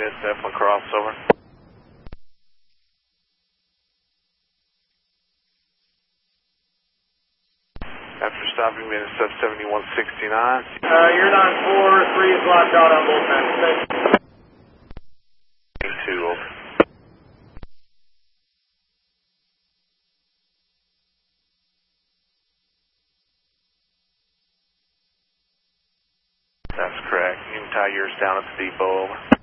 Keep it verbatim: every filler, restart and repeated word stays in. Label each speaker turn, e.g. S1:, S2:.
S1: units, definitely crossover. After stopping me at sub seventy-one sixty-nine.
S2: Uh, you're nine four, three is locked out on both ends.
S1: Two, over. That's correct. You can tie yours down at the depot, over.